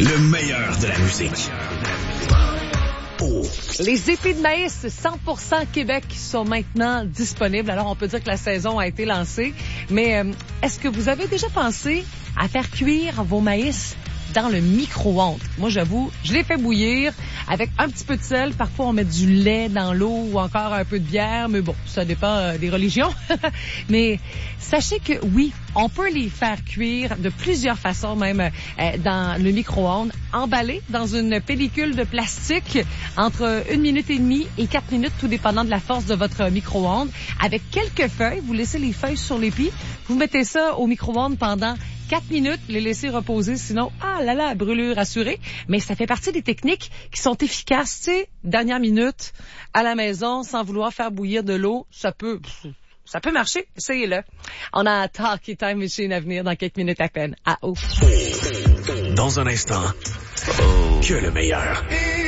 Le meilleur de la musique. Les épis de maïs 100% Québec sont maintenant disponibles. Alors, on peut dire que la saison a été lancée. Mais est-ce que vous avez déjà pensé à faire cuire vos maïs dans le micro-ondes? Moi, j'avoue, je les fais bouillir avec un petit peu de sel. Parfois, on met du lait dans l'eau ou encore un peu de bière. Mais bon, ça dépend des religions. Mais sachez que oui, on peut les faire cuire de plusieurs façons, même dans le micro-ondes, emballés dans une pellicule de plastique entre 1 minute et demie et 4 minutes, tout dépendant de la force de votre micro-ondes. Avec quelques feuilles, vous laissez les feuilles sur l'épi, vous mettez ça au micro-ondes pendant 4 minutes, les laisser reposer, sinon, brûlure assurée. Mais ça fait partie des techniques qui sont efficaces, tu sais, dernière minute, à la maison, sans vouloir faire bouillir de l'eau, ça peut marcher, essayez-le. On a Talkie Time Machine à venir dans quelques minutes à peine. À haut. Dans un instant, que le meilleur.